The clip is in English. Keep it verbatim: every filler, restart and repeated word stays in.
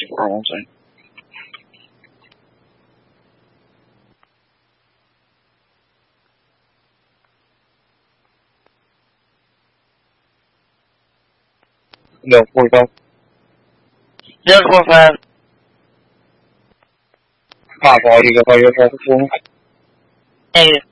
for one second. No, forty-five. Zero four five. Five, all you go by your traffic for me. Negative.